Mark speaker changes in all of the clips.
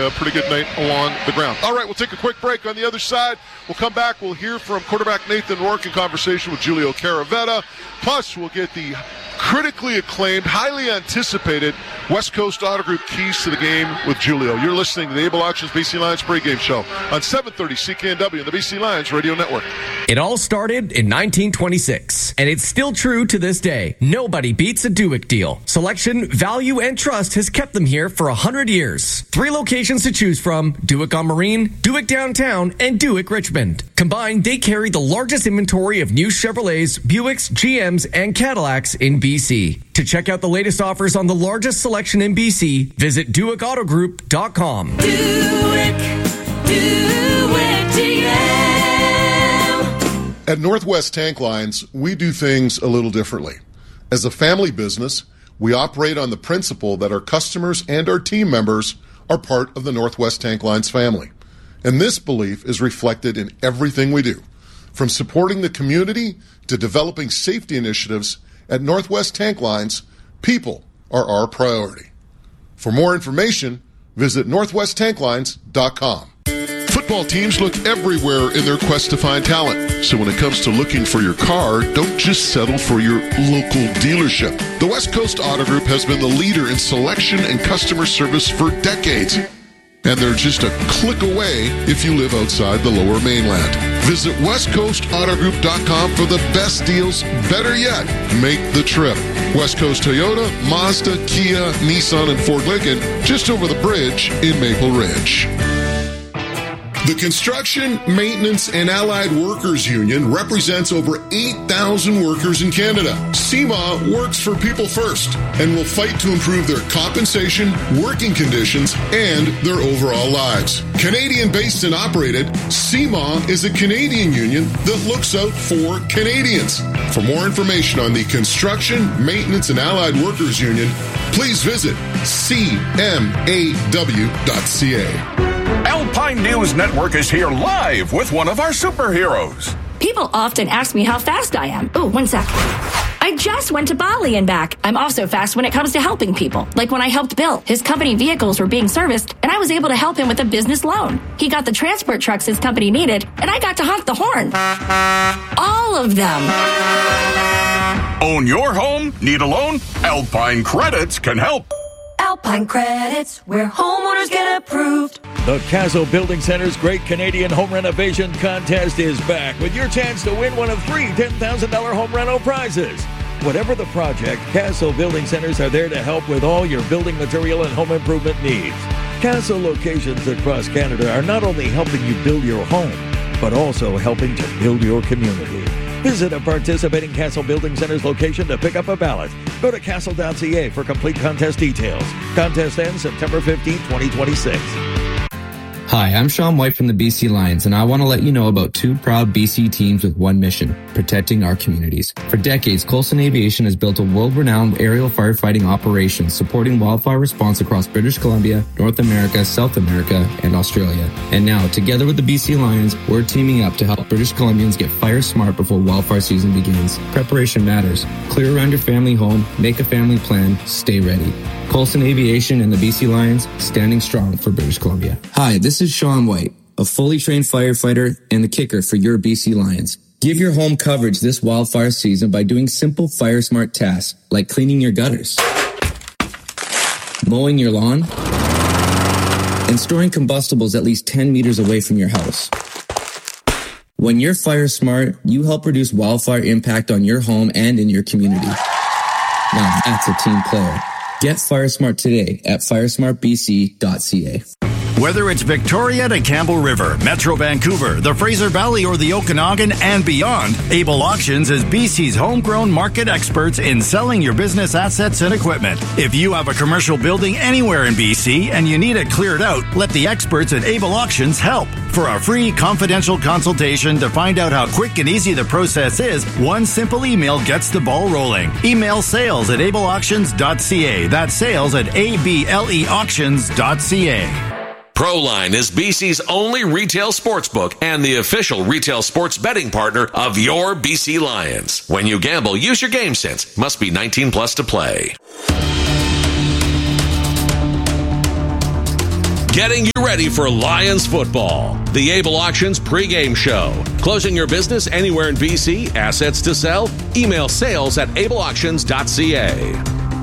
Speaker 1: a pretty good night along the ground. All right, we'll take a quick break. On the other side, we'll come back. We'll hear from quarterback Nathan Rourke in conversation with Julio Caravetta. Plus, we'll get the critically acclaimed, highly anticipated West Coast Auto Group keys to the game with Julio. You're listening to the Able Auctions BC Lions pregame show on 730 CKNW and the BC Lions Radio Network.
Speaker 2: It all started in 1926, and it's still true to this day. Nobody beats a Duick deal. Selection, value, and trust has kept them here for 100 years. 3 locations to choose from: Duick on Marine, Duick Downtown, and Duick Richmond. Combined, they carry the largest inventory of new Chevrolets, Buicks, GMs, and Cadillacs in BC. To check out the latest offers on the largest selection in BC, visit DuickAutoGroup.com.
Speaker 3: Duick GM.
Speaker 1: At Northwest Tank Lines, we do things a little differently. As a family business, we operate on the principle that our customers and our team members are part of the Northwest Tank Lines family. And this belief is reflected in everything we do. From supporting the community to developing safety initiatives, at Northwest Tank Lines, people are our priority. For more information, visit northwesttanklines.com. Football teams look everywhere in their quest to find talent. So when it comes to looking for your car, don't just settle for your local dealership. The West Coast Auto Group has been the leader in selection and customer service for decades. And they're just a click away if you live outside the Lower Mainland. Visit westcoastautogroup.com for the best deals. Better yet, make the trip. West Coast Toyota, Mazda, Kia, Nissan, and Ford Lincoln, just over the bridge in Maple Ridge. The Construction, Maintenance, and Allied Workers Union represents over 8,000 workers in Canada. CMA works for people first and will fight to improve their compensation, working conditions, and their overall lives. Canadian-based and operated, CMA is a Canadian union that looks out for Canadians. For more information on the Construction, Maintenance, and Allied Workers Union, please visit cmaw.ca.
Speaker 4: Alpine News Network is here live with one of our superheroes.
Speaker 5: People often ask me how fast I am. Oh, 1 sec. I just went to Bali and back. I'm also fast when it comes to helping people. Like when I helped Bill. His company vehicles were being serviced, and I was able to help him with a business loan. He got the transport trucks his company needed, and I got to honk the horn. All of them.
Speaker 4: Own your home? Need a loan? Alpine Credits can help.
Speaker 3: Alpine Credits, where homeowners get approved.
Speaker 6: The Castle Building Center's Great Canadian Home Renovation Contest is back with your chance to win one of 3 $10,000 home reno prizes. Whatever the project, Castle Building Centers are there to help with all your building material and home improvement needs. Castle locations across Canada are not only helping you build your home, but also helping to build your community. Visit a participating Castle Building Centers location to pick up a ballot. Go to castle.ca for complete contest details. Contest ends September 15, 2026.
Speaker 7: Hi, I'm Sean White from the BC Lions, and I want to let you know about 2 proud BC teams with one mission: protecting our communities. For decades, Coulson Aviation has built a world-renowned aerial firefighting operation supporting wildfire response across British Columbia, North America, South America, and Australia. And now, together with the BC Lions, we're teaming up to help British Columbians get fire smart before wildfire season begins. Preparation matters. Clear around your family home, make a family plan, stay ready. Coulson Aviation and the BC Lions, standing strong for British Columbia. Hi, this is Sean White, a fully trained firefighter and the kicker for your BC Lions. Give your home coverage this wildfire season by doing simple fire smart tasks like cleaning your gutters, mowing your lawn, and storing combustibles at least 10 meters away from your house. When you're fire smart, you help reduce wildfire impact on your home and in your community. Now that's a team player. Get Fire Smart today at firesmartbc.ca.
Speaker 8: Whether it's Victoria to Campbell River, Metro Vancouver, the Fraser Valley, or the Okanagan and beyond, Able Auctions is BC's homegrown market experts in selling your business assets and equipment. If you have a commercial building anywhere in BC and you need it cleared out, let the experts at Able Auctions help. For a free confidential consultation to find out how quick and easy the process is, one simple email gets the ball rolling. Email sales@ableauctions.ca. That's sales@ableauctions.ca.
Speaker 9: Proline is BC's only retail sportsbook and the official retail sports betting partner of your BC Lions. When you gamble, use your game sense. Must be 19 plus to play. Getting you ready for Lions football. The Able Auctions pregame show. Closing your business anywhere in BC? Assets to sell? Email sales@ableauctions.ca.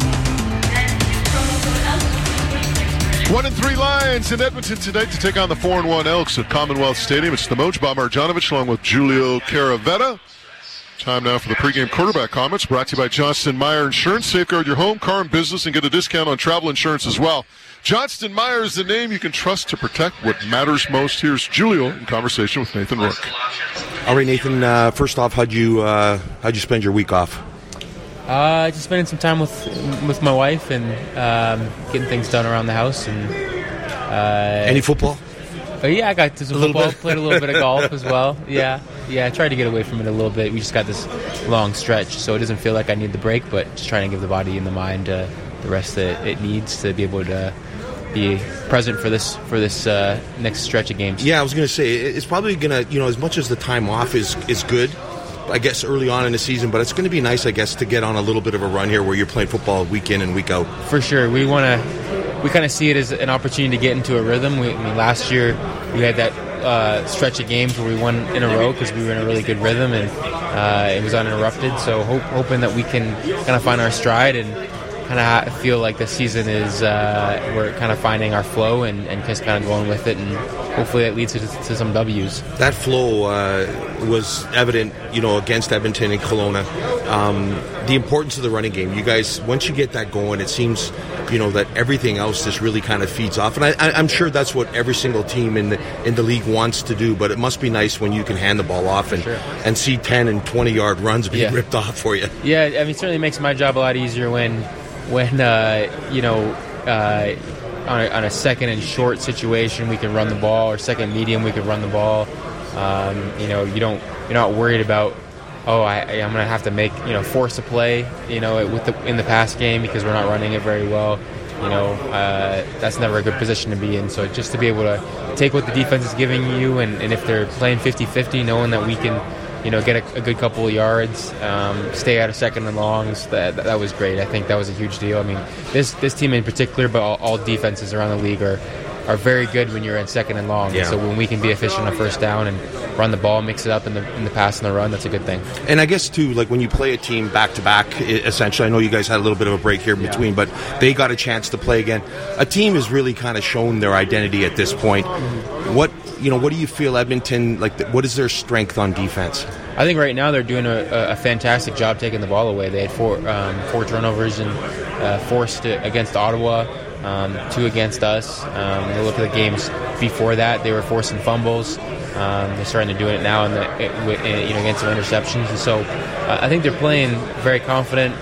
Speaker 1: 1-3 Lions in Edmonton tonight to take on the 4-1 Elks at Commonwealth Stadium. It's the Moj Bob Marjanovic along with Julio Caravetta. Time now for the pregame quarterback comments brought to you by Johnston Meyer Insurance. Safeguard your home, car, and business and get a discount on travel insurance as well. Johnston Meyer is the name you can trust to protect what matters most. Here's Julio in conversation with Nathan Rourke.
Speaker 10: All right, Nathan, first off, how'd you spend your week off?
Speaker 11: Just spending some time with my wife and getting things done around the house. And
Speaker 10: any football?
Speaker 11: Yeah, I got to some football. Played a little bit of golf as well. Yeah, I tried to get away from it a little bit. We just got this long stretch, so it doesn't feel like I need the break, but just trying to give the body and the mind the rest that it needs to be able to be present for this next stretch of games.
Speaker 10: Yeah, I was going to say, it's probably going to, as much as the time off is good, I guess, early on in the season, but it's going to be nice, I guess, to get on a little bit of a run here where you're playing football week in and week out.
Speaker 11: For sure. We kind of see it as an opportunity to get into a rhythm. Last year we had that stretch of games where we won in a row because we were in a really good rhythm and it was uninterrupted. So hoping that we can kind of find our stride and kind of feel like the season is we're kind of finding our flow and just kind of going with it, and hopefully that leads to some W's.
Speaker 10: That flow was evident, against Edmonton and Kelowna. The importance of the running game. You guys, once you get that going, it seems, that everything else just really kind of feeds off. And I'm sure that's what every single team in the league wants to do, but it must be nice when you can hand the ball off and see 10 and 20-yard runs being ripped off for you.
Speaker 11: Yeah, it certainly makes my job a lot easier when on a second and short situation we can run the ball, or second medium we can run the ball. You're not worried about I'm going to have to make force a play in the pass game because we're not running it very well. That's never a good position to be in. So just to be able to take what the defense is giving you, and if they're playing 50-50, knowing that we can get a good couple of yards, stay out of second and longs. That was great. I think that was a huge deal. This team in particular, but all defenses around the league are very good when you're in second and long. Yeah. So when we can be efficient on first down and run the ball, mix it up in the pass and the run, that's a good thing.
Speaker 10: And I guess too, like when you play a team back to back, essentially, I know you guys had a little bit of a break here in between, but they got a chance to play again. A team has really kind of shown their identity at this point. What do you feel Edmonton, what is their strength on defense?
Speaker 11: I think right now they're doing a fantastic job taking the ball away. They had four turnovers and forced against Ottawa, 2 against us. You look at the games before that, they were forcing fumbles. They're starting to do it now against some interceptions. And so I think they're playing very confident.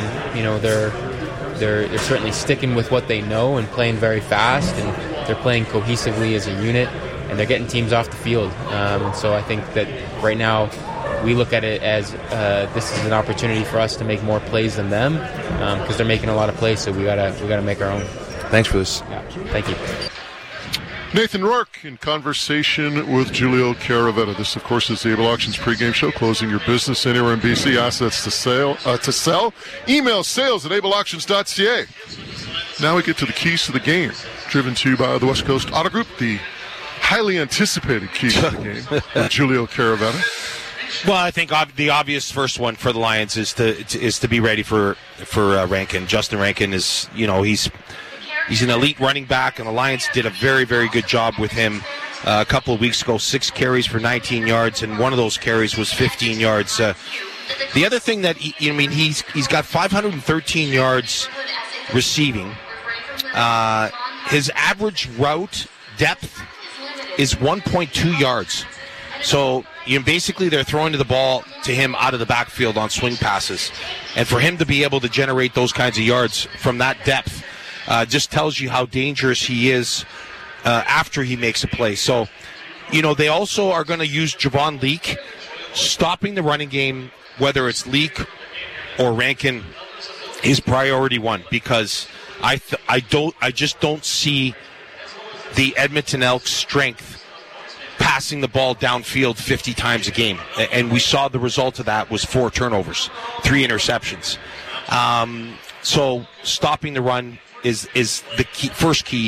Speaker 11: They're certainly sticking with what they know and playing very fast, and they're playing cohesively as a unit, and they're getting teams off the field. So I think that right now we look at it as this is an opportunity for us to make more plays than them because they're making a lot of plays, so we gotta make our own.
Speaker 10: Thanks for this.
Speaker 11: Yeah, thank you.
Speaker 1: Nathan Rourke in conversation with Julio Caravetta. This, of course, is the Able Auctions pregame show. Closing your business anywhere in BC. Assets to sell. Email sales@ableauctions.ca. Now we get to the keys to the game, driven to you by the West Coast Auto Group. The highly anticipated keys to the game with Julio Caravetta.
Speaker 12: Well, I think the obvious first one for the Lions is to be ready for Rankin. Justin Rankin is, he's an elite running back, and the Lions did a very, very good job with him a couple of weeks ago. 6 carries for 19 yards, and one of those carries was 15 yards. The other thing that he's got 513 yards receiving. His average route depth is 1.2 yards. So basically they're throwing the ball to him out of the backfield on swing passes. And for him to be able to generate those kinds of yards from that depth just tells you how dangerous he is after he makes a play. So, they also are going to use Javon Leake. Stopping the running game, whether it's Leake or Rankin, is priority one, because I just don't see the Edmonton Elks' strength passing the ball downfield 50 times a game. And we saw the result of that was 4 turnovers, 3 interceptions. So stopping the run is the first key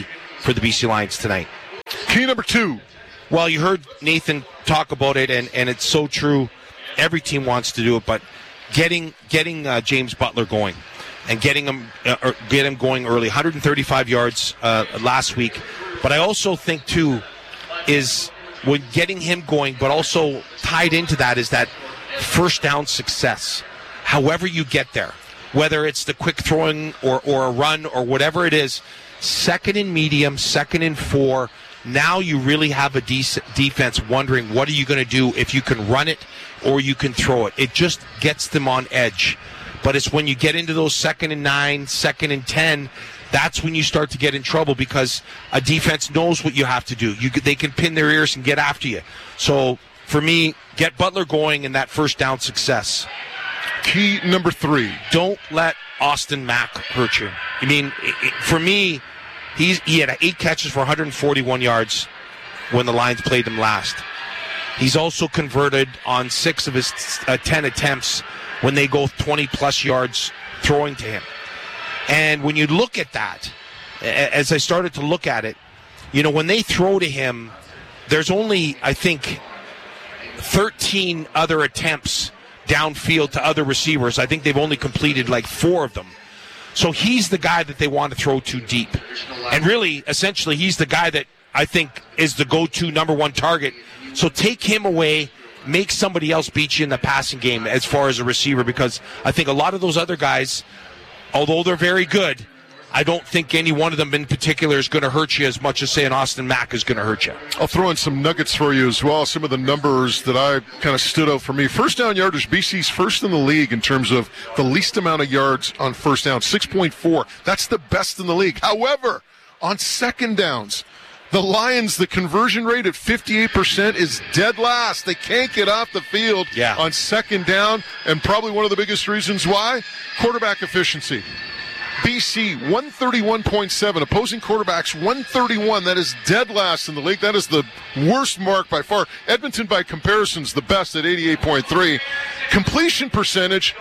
Speaker 12: for the BC Lions tonight.
Speaker 1: Key number 2.
Speaker 12: Well, you heard Nathan talk about it, and it's so true. Every team wants to do it, but getting James Butler going and get him going early. 135 yards last week. But I also think, too, is when getting him going, but also tied into that is that first down success. However you get there, whether it's the quick throwing or a run or whatever it is, second and medium, second and 4, now you really have a defense wondering what are you going to do if you can run it or you can throw it. It just gets them on edge. But it's when you get into those 2nd and 9, 2nd and 10, that's when you start to get in trouble because a defense knows what you have to do. They can pin their ears and get after you. So, for me, get Butler going in that first down success.
Speaker 1: Key number 3.
Speaker 12: Don't let Austin Mack hurt you. I mean, for me, he had 8 catches for 141 yards when the Lions played him last. He's also converted on 6 of his 10 attempts when they go 20-plus yards throwing to him. And when you look at that, as I started to look at it, when they throw to him, there's only, I think, 13 other attempts downfield to other receivers. I think they've only completed like 4 of them. So he's the guy that they want to throw to deep. And really, essentially, he's the guy that I think is the go-to number 1 target. So take him away, make somebody else beat you in the passing game as far as a receiver, because I think a lot of those other guys, although they're very good, I don't think any one of them in particular is going to hurt you as much as, say, an Austin Mack is going to hurt you.
Speaker 1: I'll throw in some nuggets for you as well, some of the numbers that I kind of stood out for me. First down yardage, BC's first in the league in terms of the least amount of yards on first down, 6.4. That's the best in the league. However, on second downs, the Lions, the conversion rate at 58% is dead last. They can't get off the field on second down, and probably one of the biggest reasons why, quarterback efficiency. BC, 131.7. Opposing quarterbacks, 131. That is dead last in the league. That is the worst mark by far. Edmonton, by comparison, is the best at 88.3. Completion percentage,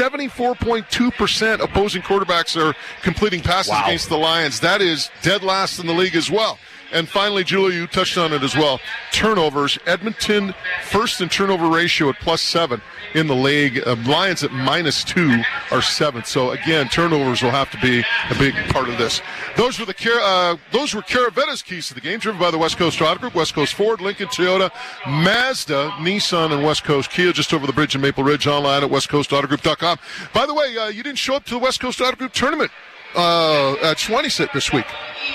Speaker 1: 74.2%. Opposing quarterbacks are completing passes against the Lions. That is dead last in the league as well. And finally, Julia, you touched on it as well. Turnovers. Edmonton first in turnover ratio at +7 in the league. Lions at -2 are 7th. So again, turnovers will have to be a big part of this. Those were Caravetta's keys to the game, driven by the West Coast Auto Group, West Coast Ford, Lincoln, Toyota, Mazda, Nissan, and West Coast Kia, just over the bridge in Maple Ridge, online at westcoastautogroup.com. By the way, you didn't show up to the West Coast Auto Group tournament at Swaniset this week.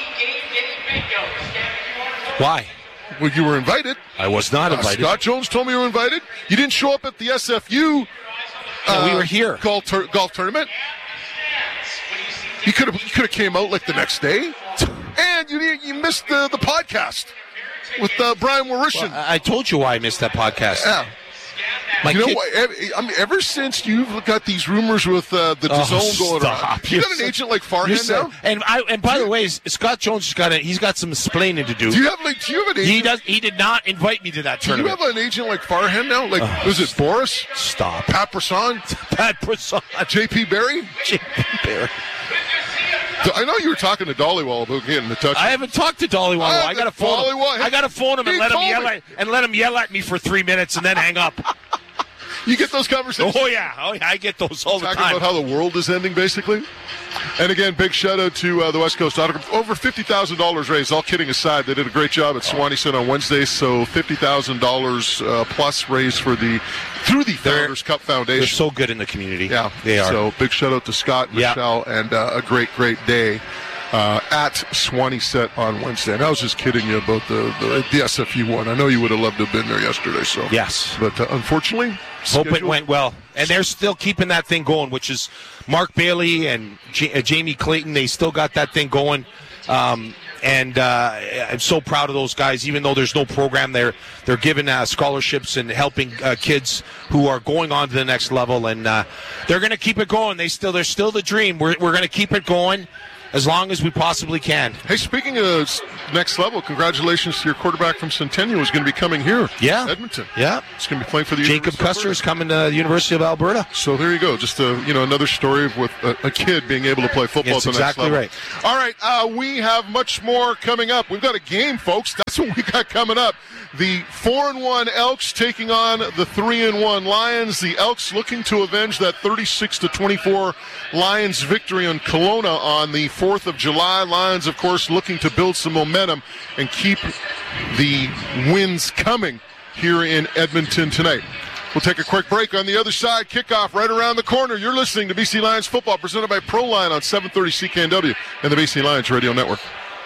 Speaker 12: Why?
Speaker 1: Well, you were invited.
Speaker 12: I was not invited.
Speaker 1: Scott Jones told me you were invited. You didn't show up at the SFU
Speaker 12: we were here.
Speaker 1: golf tournament. You could have came out like the next day. And you missed the podcast with Brian Warishin.
Speaker 12: Well, I told you why I missed that podcast.
Speaker 1: Yeah. Ever since you've got these rumors with the DAZN going around, you got an agent like Farhan now.
Speaker 12: And by the way, Scott Jones he's got some explaining to do.
Speaker 1: Do you have an agent?
Speaker 12: He did not invite me to that tournament.
Speaker 1: Do you have an agent like Farhan now? Was it Boris?
Speaker 12: Stop.
Speaker 1: Pat Brisson? JP Barry?
Speaker 12: JP Barry.
Speaker 1: I know you were talking to Dollywall about getting the touch.
Speaker 12: I haven't talked to Dollywall. I got to phone him. I got to phone him and let him yell at me for 3 minutes and then hang up.
Speaker 1: You get those conversations?
Speaker 12: Oh yeah, I get those all the time.
Speaker 1: Talking about how the world is ending, basically. And again, big shout out to the West Coast Auto Group. Over $50,000 raised. All kidding aside, they did a great job at Swaniset on Wednesday. So $50,000 plus raised through the Founders Cup Foundation.
Speaker 12: They're so good in the community.
Speaker 1: Yeah,
Speaker 12: they are.
Speaker 1: So big shout out to Scott and Michelle, and a great day at Swaniset on Wednesday. And I was just kidding you about the SFU one. I know you would have loved to have been there yesterday. So
Speaker 12: yes,
Speaker 1: but unfortunately.
Speaker 12: Hope it went well. And they're still keeping that thing going, which is Mark Bailey and Jamie Clayton. They still got that thing going. And I'm so proud of those guys. Even though there's no program, they're giving scholarships and helping kids who are going on to the next level. And they're going to keep it going. They're still the dream. We're going to keep it going. as long as we possibly can.
Speaker 1: Hey, speaking of next level, congratulations to your quarterback from Centennial who's going to be coming here.
Speaker 12: Yeah.
Speaker 1: Edmonton.
Speaker 12: Yeah.
Speaker 1: He's going to be playing for the
Speaker 12: Jacob Custer is coming to the University of Alberta.
Speaker 1: So there you go. Just another story with a kid being able to play football at the next level.
Speaker 12: Right.
Speaker 1: All right, we have much more coming up. We've got a game, folks. That's what we got coming up. The 4-1 Elks taking on the 3-1 Lions. The Elks looking to avenge that 36-24 Lions victory on Kelowna on the 4th of July. Lions, of course, looking to build some momentum and keep the wins coming here in Edmonton tonight. We'll take a quick break. On the other side, kickoff right around the corner. You're listening to BC Lions football presented by ProLine on 730 CKNW and the BC Lions Radio Network.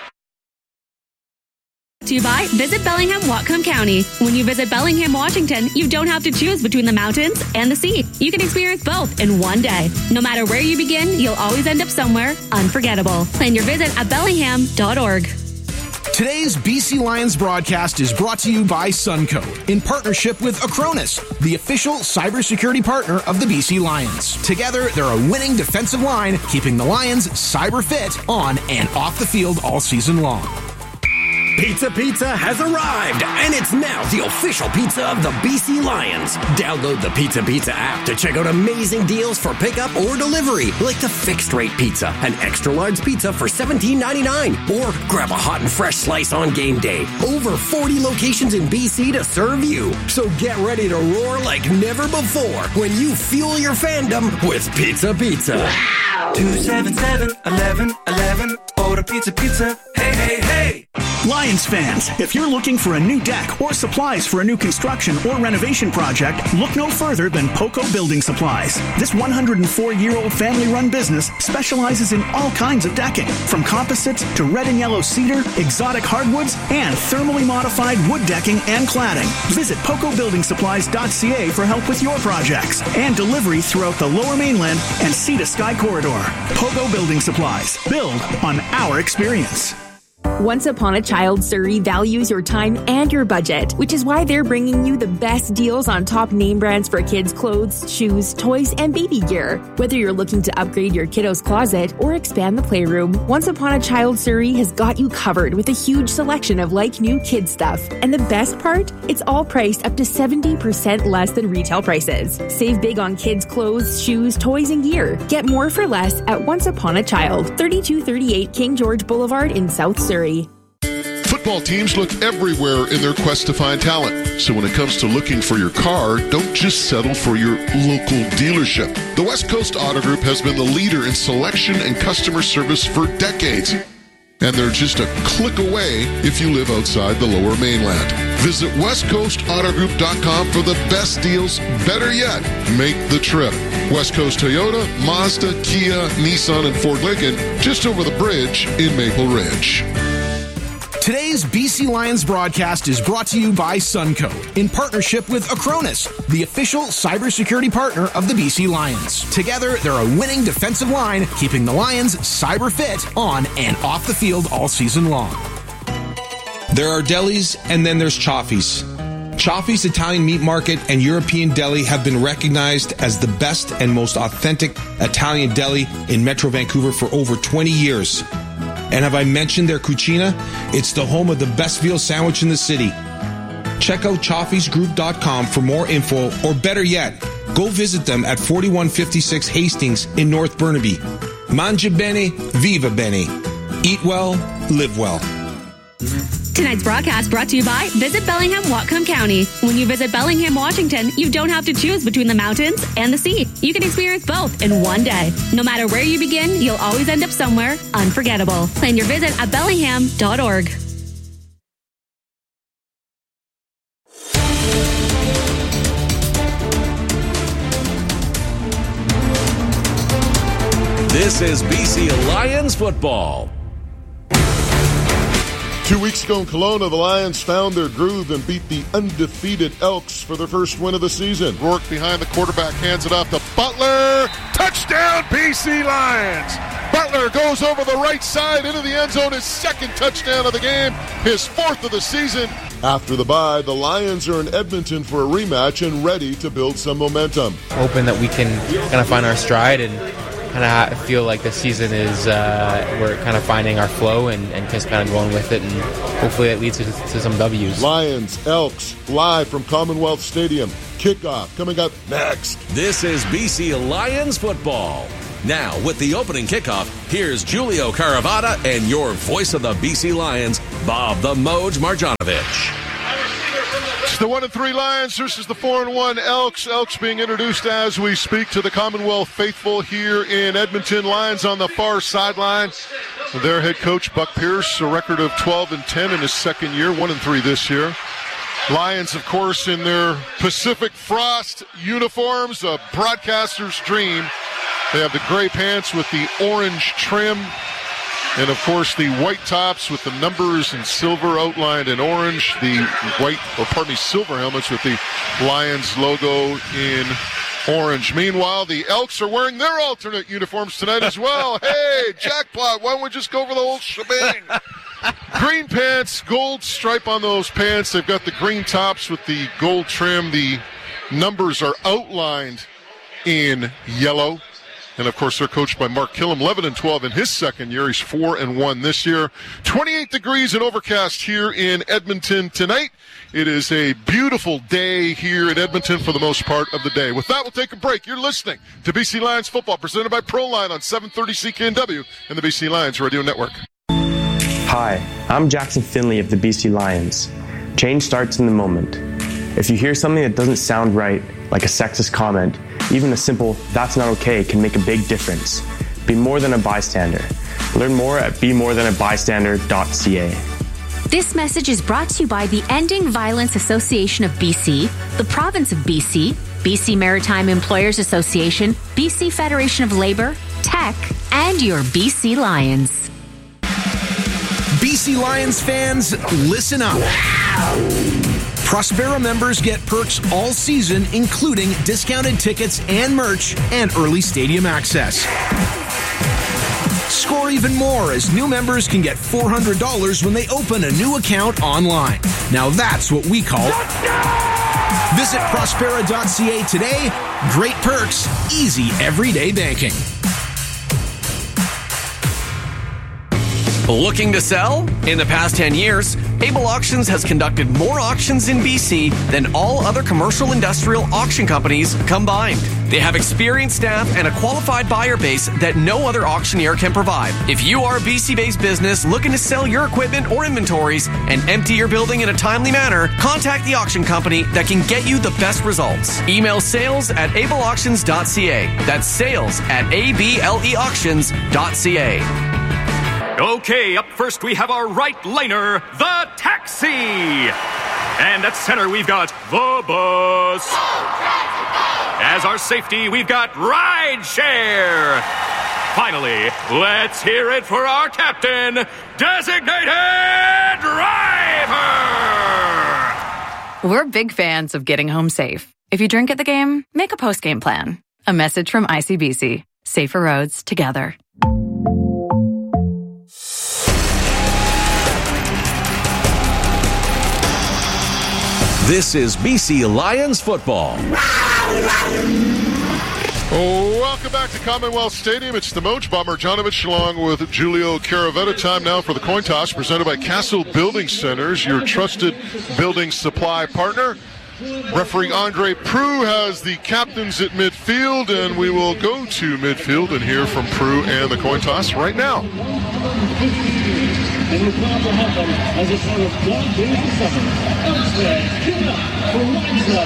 Speaker 13: To buy, visit Bellingham, Whatcom County. When you visit Bellingham, Washington, you don't have to choose between the mountains and the sea. You can experience both in one day. No matter where you begin, you'll always end up somewhere unforgettable. Plan your visit at bellingham.org.
Speaker 14: Today's BC Lions broadcast is brought to you by Sunco in partnership with Acronis, the official cybersecurity partner of the BC Lions. Together, they're a winning defensive line, keeping the Lions cyber fit on and off the field all season long.
Speaker 15: Pizza Pizza has arrived, and it's now the official pizza of the BC Lions. Download the Pizza Pizza app to check out amazing deals for pickup or delivery, like the fixed rate pizza, an extra large pizza for $17.99, or grab a hot and fresh slice on game day. Over 40 locations in BC to serve you. So get ready to roar like never before when you fuel your fandom with Pizza Pizza.
Speaker 16: 277-1111. Order Pizza Pizza. Hey, hey, hey.
Speaker 17: Lions fans, if you're looking for a new deck or supplies for a new construction or renovation project, look no further than Poco Building Supplies. This 104-year-old family-run business specializes in all kinds of decking, from composites to red and yellow cedar, exotic hardwoods, and thermally modified wood decking and cladding. Visit PocoBuildingSupplies.ca for help with your projects and delivery throughout the Lower Mainland and Sea to Sky Corridor. Poco Building Supplies. Build on our experience.
Speaker 13: Once Upon a Child Surrey values your time and your budget, which is why they're bringing you the best deals on top name brands for kids' clothes, shoes, toys, and baby gear. Whether you're looking to upgrade your kiddo's closet or expand the playroom, Once Upon a Child Surrey has got you covered with a huge selection of like-new kid stuff. And the best part? It's all priced up to 70% less than retail prices. Save big on kids' clothes, shoes, toys, and gear. Get more for less at Once Upon a Child, 3238 King George Boulevard in South Surrey.
Speaker 1: Football teams look everywhere in their quest to find talent. So when it comes to looking for your car, don't just settle for your local dealership. The West Coast Auto Group has been the leader in selection and customer service for decades. And they're just a click away if you live outside the Lower Mainland. Visit westcoastautogroup.com for the best deals. Better yet, make the trip. West Coast Toyota, Mazda, Kia, Nissan, and Ford Lincoln, just over the bridge in Maple Ridge.
Speaker 14: Today's BC Lions broadcast is brought to you by Sunco in partnership with Acronis, the official cybersecurity partner of the BC Lions. Together, they're a winning defensive line, keeping the Lions cyber fit on and off the field all season long.
Speaker 18: There are delis, and then there's Chaffee's. Chaffee's Italian Meat Market and European Deli have been recognized as the best and most authentic Italian deli in Metro Vancouver for over 20 years. And have I mentioned their cucina? It's the home of the best veal sandwich in the city. Check out chaffeesgroup.com for more info, or better yet, go visit them at 4156 Hastings in North Burnaby. Mangia bene, viva bene. Eat well, live well.
Speaker 13: Tonight's broadcast brought to you by Visit Bellingham, Whatcom County. When you visit Bellingham, Washington, you don't have to choose between the mountains and the sea. You can experience both in one day. No matter where you begin, you'll always end up somewhere unforgettable. Plan your visit at bellingham.org.
Speaker 19: This is BC Lions football.
Speaker 1: 2 weeks ago in Kelowna, the Lions found their groove and beat the undefeated Elks for their first win of the season. Rourke behind the quarterback, hands it off to Butler. Touchdown, BC Lions! Butler goes over the right side into the end zone, his second touchdown of the game, his fourth of the season. After the bye, the Lions are in Edmonton for a rematch and ready to build some momentum.
Speaker 11: Hoping that we can kind of find our stride and kind of feel like the season is we're kind of finding our flow and just kind of going with it, and hopefully it leads to some W's.
Speaker 1: Lions, Elks, live from Commonwealth Stadium. Kickoff coming up next.
Speaker 19: This is BC Lions football. Now, with the opening kickoff, here's Julio Caravata and your voice of the BC Lions, Bob the Moj Marjanovic.
Speaker 1: It's the 1-3 Lions versus the 4-1 Elks. Elks being introduced as we speak to the Commonwealth faithful here in Edmonton. Lions on the far sideline. Their head coach, Buck Pierce, a record of 12-10 in his second year, 1-3 this year. Lions, of course, in their Pacific Frost uniforms, a broadcaster's dream. They have the gray pants with the orange trim, and of course the white tops with the numbers in silver outlined in orange, the silver helmets with the Lions logo in orange. Meanwhile, the Elks are wearing their alternate uniforms tonight as well. Hey, jackpot, why don't we just go for the whole shebang? Green pants, gold stripe on those pants. They've got the green tops with the gold trim. The numbers are outlined in yellow. And, of course, they're coached by Mark Killam, 11-12 in his second year. He's 4-1 this year. 28 degrees and overcast here in Edmonton tonight. It is a beautiful day here in Edmonton for the most part of the day. With that, we'll take a break. You're listening to BC Lions football, presented by ProLine on 730 CKNW and the BC Lions Radio Network.
Speaker 20: Hi, I'm Jackson Finley of the BC Lions. Change starts in the moment. If you hear something that doesn't sound right, like a sexist comment, even a simple, "that's not okay," can make a big difference. Be more than a bystander. Learn more at bemorethanbystander.ca.
Speaker 21: This message is brought to you by the Ending Violence Association of BC, the Province of BC, BC Maritime Employers Association, BC Federation of Labour, Tech, and your BC Lions.
Speaker 14: BC Lions fans, listen up. Prospera members get perks all season, including discounted tickets and merch and early stadium access. Score even more as new members can get $400 when they open a new account online. Now that's what we call Visit Prospera.ca today. Great perks, easy everyday banking.
Speaker 2: Looking to sell? In the past 10 years, Able Auctions has conducted more auctions in BC than all other commercial industrial auction companies combined. They have experienced staff and a qualified buyer base that no other auctioneer can provide. If you are a BC-based business looking to sell your equipment or inventories and empty your building in a timely manner, contact the auction company that can get you the best results. Email sales@ableauctions.ca. That's sales@ableauctions.ca.
Speaker 22: Okay, up first we have our right liner, the taxi. And at center we've got the bus. As our safety, we've got ride share. Finally, let's hear it for our captain, designated driver.
Speaker 23: We're big fans of getting home safe. If you drink at the game, make a post-game plan. A message from ICBC. Safer roads together.
Speaker 19: This is BC Lions football.
Speaker 1: Welcome back to Commonwealth Stadium. It's the Moj Bob Marjanovic along with Julio Caravetta. Time now for the coin toss presented by Castle Building Centers, your trusted building supply partner. Referee Andre Prue has the captains at midfield, and we will go to midfield and hear from Prue and the coin toss right now.
Speaker 24: And we're proud to have them as a part of John Daly Summer. Elsewhere, give it up for Liza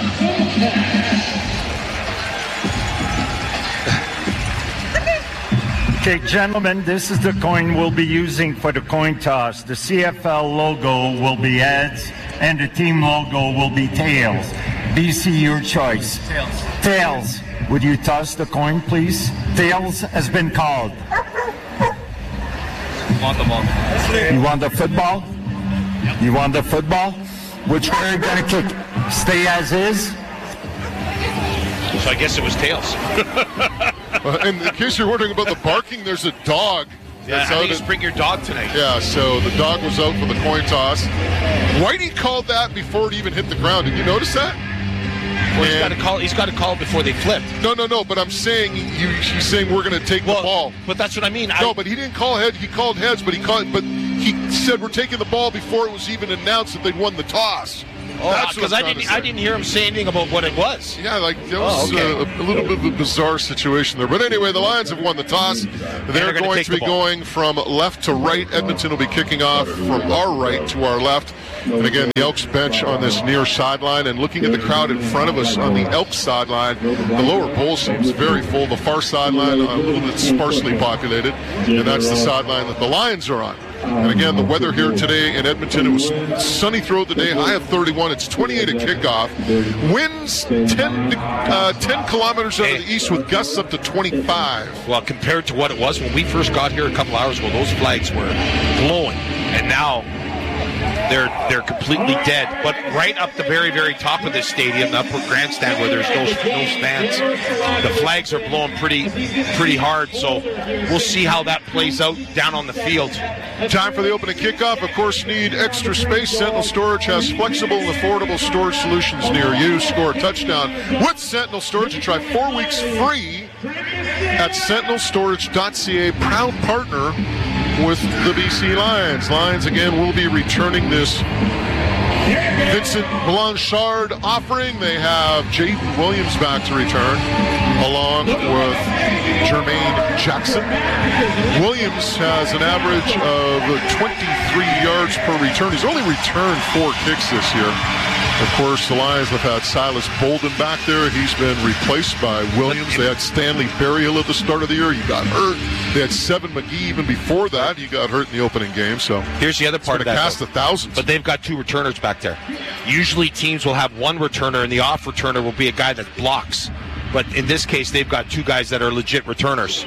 Speaker 25: Okay, gentlemen, this is the coin we'll be using for the coin toss. The CFL logo will be heads, and the team logo will be tails. BC, your choice. Tails. Tails. Would you toss the coin, please? Tails has been called.
Speaker 22: Want the ball.
Speaker 25: You want the football?
Speaker 22: Yep.
Speaker 25: You want the football? Which way are you going to kick? Stay as is?
Speaker 12: So I guess it was tails.
Speaker 1: And in case you're wondering about the barking, there's a dog.
Speaker 12: Yeah, I think bring your dog tonight.
Speaker 1: Yeah, so the dog was out for the coin toss. Whitey called that before it even hit the ground. Did you notice that?
Speaker 12: Well, he's got to call before they flip.
Speaker 1: No. But I'm saying he's saying we're going to take the ball.
Speaker 12: But that's what I mean.
Speaker 1: No, but he didn't call heads. He called heads, but he said we're taking the ball before it was even announced that they'd won the toss.
Speaker 12: Because I didn't hear him say anything about what it was.
Speaker 1: Yeah, that was a little bit of a bizarre situation there. But anyway, the Lions have won the toss. They're going to be going from left to right. Edmonton will be kicking off from our right to our left. And again, the Elks bench on this near sideline. And looking at the crowd in front of us on the Elks sideline, the lower bowl seems very full. The far sideline a little bit sparsely populated. And that's the sideline that the Lions are on. And again, the weather here today in Edmonton, it was sunny throughout the day, high of 31. It's 28 at kickoff. Winds 10 kilometers out of the east with gusts up to 25.
Speaker 12: Well, compared to what it was when we first got here a couple hours ago, those flags were blowing. And now they're completely dead. But right up the very, very top of this stadium, the upper grandstand where there's no stands, the flags are blowing pretty hard. So we'll see how that plays out down on the field.
Speaker 1: Time for the opening kickoff. Of course, need extra space. Sentinel Storage has flexible and affordable storage solutions near you. Score a touchdown with Sentinel Storage and try 4 weeks free at sentinelstorage.ca. Proud partner with the BC Lions. Lions, again, will be returning this Vincent Blanchard offering. They have Jaden Williams back to return, along with Jermaine Jackson. Williams has an average of 23 yards per return. He's only returned 4 kicks this year. Of course, the Lions have had Silas Bolden back there. He's been replaced by Williams. They had Stanley Berryhill at the start of the year. He got hurt. They had Seven McGee even before that. He got hurt in the opening game. So
Speaker 12: here's the other part of that.
Speaker 1: Cast the thousands.
Speaker 12: But they've got 2 returners back there. Usually teams will have 1 returner, and the off returner will be a guy that blocks. But in this case, they've got 2 guys that are legit returners.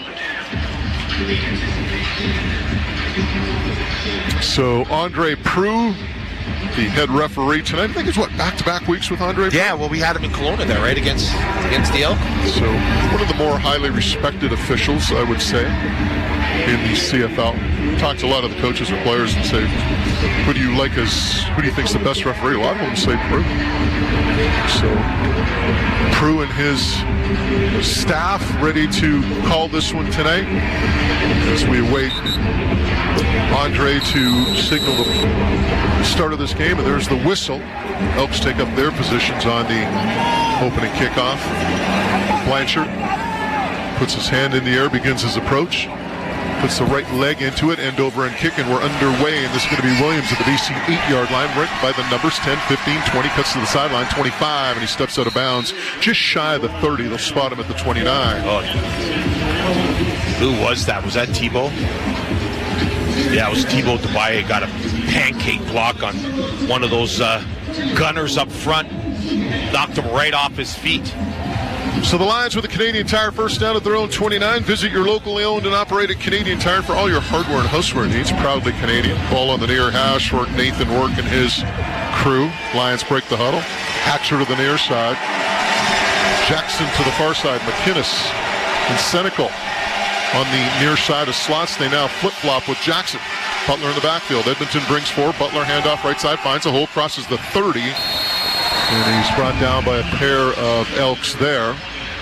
Speaker 1: So Andre Prue, the head referee tonight. I think it's back-to-back weeks with Andre Prue?
Speaker 12: Yeah, well, we had him in Kelowna there, right, against the Elk.
Speaker 1: So one of the more highly respected officials, I would say, in the CFL. Talked to a lot of the coaches or players and say, who do you think's the best referee? A lot of them say Prue. So Prue and his staff ready to call this one tonight as we await Andre to signal the start of this game. And there's the whistle. Elks take up their positions on the opening kickoff. Blanchard puts his hand in the air, begins his approach, puts the right leg into it, end over and kick, and we're underway. And this is going to be Williams at the BC 8-yard line, right by the numbers 10, 15, 20, cuts to the sideline, 25, and he steps out of bounds just shy of the 30. They'll spot him at the 29.
Speaker 12: Oh, who was that? Was that Tebow? Yeah, it was Tebow Dubai. Got a pancake block on one of those gunners up front. Knocked him right off his feet.
Speaker 1: So the Lions with a Canadian Tire first down at their own 29. Visit your locally owned and operated Canadian Tire for all your hardware and houseware needs. Proudly Canadian. Ball on the near hash for Nathan Work and his crew. Lions break the huddle. Hatcher to the near side. Jackson to the far side. McInnes and Senecal on the near side of slots. They now flip-flop with Jackson. Butler in the backfield. Edmonton brings 4. Butler handoff right side. Finds a hole. Crosses the 30. And he's brought down by a pair of Elks there.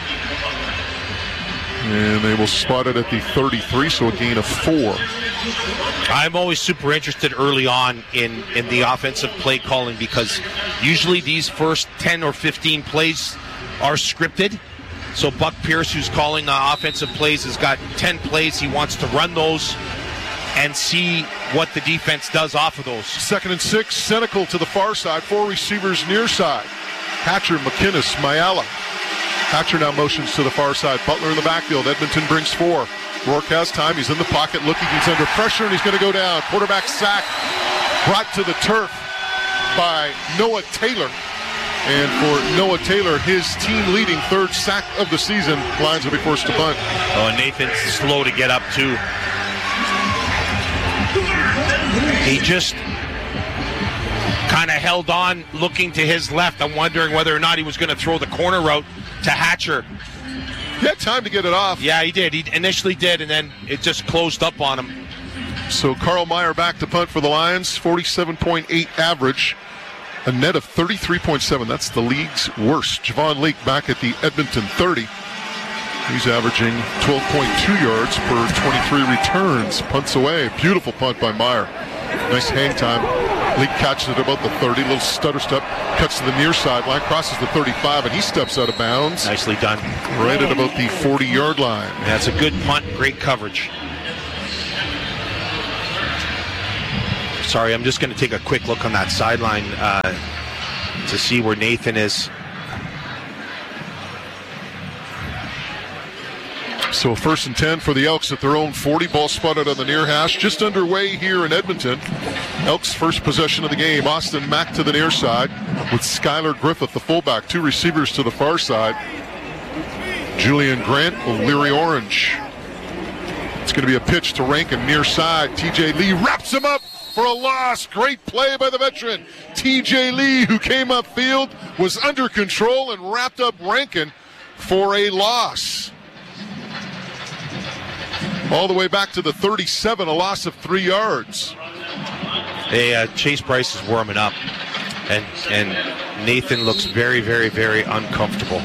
Speaker 1: And they will spot it at the 33, so a gain of 4.
Speaker 12: I'm always super interested early on in the offensive play calling because usually these first 10 or 15 plays are scripted. So Buck Pierce, who's calling offensive plays, has got 10 plays. He wants to run those and see what the defense does off of those.
Speaker 1: 2nd and 6, Senecal to the far side. 4 receivers near side. Hatcher, McInnes, Mayala. Hatcher now motions to the far side. Butler in the backfield. Edmonton brings 4. Rourke has time. He's in the pocket looking. He's under pressure, and he's going to go down. Quarterback sack brought to the turf by Noah Taylor. And for Noah Taylor, his team-leading 3rd sack of the season, Lions will be forced to punt.
Speaker 12: Oh, and Nathan's slow to get up, too. He just kind of held on, looking to his left. I'm wondering whether or not he was going to throw the corner route to Hatcher.
Speaker 1: He had time to get it off.
Speaker 12: Yeah, he did. He initially did, and then it just closed up on him.
Speaker 1: So Carl Meyer back to punt for the Lions. 47.8 average a net of 33.7. That's the league's worst. Javon Leake back at the Edmonton 30. He's averaging 12.2 yards per 23 returns. Punts away. Beautiful punt by Meyer. Nice hang time. Leake catches it about the 30. Little stutter step. Cuts to the near sideline. Crosses the 35, and he steps out of bounds.
Speaker 12: Nicely done.
Speaker 1: Right at about the 40-yard line.
Speaker 12: That's a good punt. Great coverage. Sorry, I'm just going to take a quick look on that sideline to see where Nathan is.
Speaker 1: So 1st and 10 for the Elks at their own 40. Ball spotted on the near hash. Just underway here in Edmonton. Elks' first possession of the game. Austin Mack to the near side with Skylar Griffith, the fullback. 2 receivers to the far side. Julian Grant, O'Leary Orange. It's going to be a pitch to Rankin near side. TJ Lee wraps him up for a loss. Great play by the veteran. TJ Lee, who came upfield, was under control and wrapped up Rankin for a loss. All the way back to the 37, a loss of 3 yards.
Speaker 12: Hey, Chase Bryce is warming up, and Nathan looks very, very, very uncomfortable.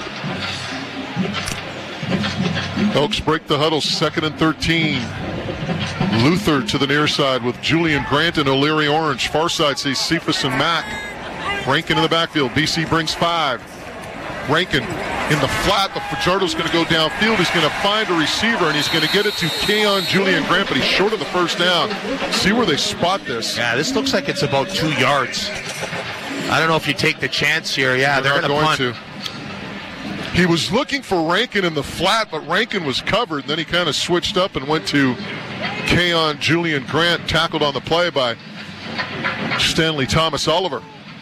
Speaker 1: Elks break the huddle, 2nd and 13. Luther to the near side with Julian Grant and O'Leary Orange. Far side sees Cephas and Mack. Rankin in the backfield. BC brings 5. Rankin in the flat, but Fajardo's going to go downfield. He's going to find a receiver, and he's going to get it to Keon Julian Grant, but he's short of the first down. See where they spot this.
Speaker 12: Yeah, this looks like it's about 2 yards. I don't know if you take the chance here. Yeah, they're going to punt.
Speaker 1: He was looking for Rankin in the flat, but Rankin was covered. And then he kind of switched up and went to Keon Julian Grant, tackled on the play by Stanley Thomas Oliver.